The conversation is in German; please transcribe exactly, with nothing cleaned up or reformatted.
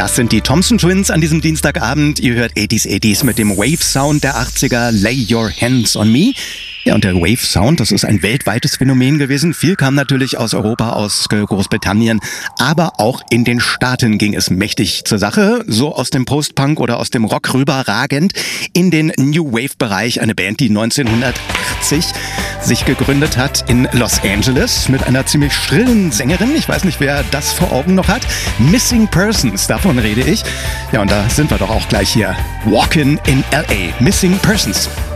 Das sind die Thompson Twins an diesem Dienstagabend. Ihr hört achtziger achtziger mit dem Wave-Sound der achtziger, Lay Your Hands on Me. Ja, und der Wave-Sound, das ist ein weltweites Phänomen gewesen. Viel kam natürlich aus Europa, aus Großbritannien, aber auch in den Staaten ging es mächtig zur Sache. So aus dem Post-Punk oder aus dem Rock rüberragend in den New Wave-Bereich. Eine Band, die neunzehnhundertachtzig sich gegründet hat in Los Angeles mit einer ziemlich schrillen Sängerin. Ich weiß nicht, wer das vor Augen noch hat. Missing Persons, davon rede ich. Ja, und da sind wir doch auch gleich hier. Walkin' in L A. Missing Persons.